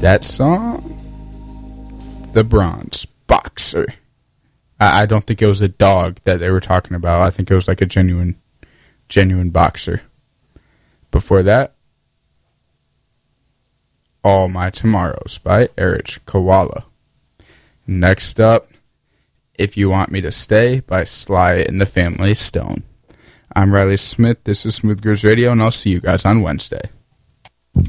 That song, The Bronze Boxer. I don't think it was a dog that they were talking about. I think it was like a genuine boxer. Before that, All My Tomorrows by Erich Koala. Next up, If You Want Me to Stay by Sly and the Family Stone. I'm Riley Smith. This is Smooth Grooves Radio, and I'll see you guys on Wednesday.